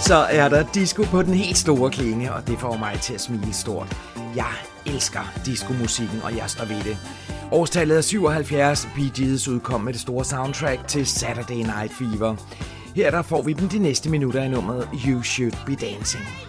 så er der disco på den helt store klinge, og det får mig til at smile stort. Jeg elsker disco-musikken, og jeg står ved det. Årstallet er 77, Bee Gees udkom med det store soundtrack til Saturday Night Fever. Her der får vi dem de næste minutter af nummeret You Should Be Dancing.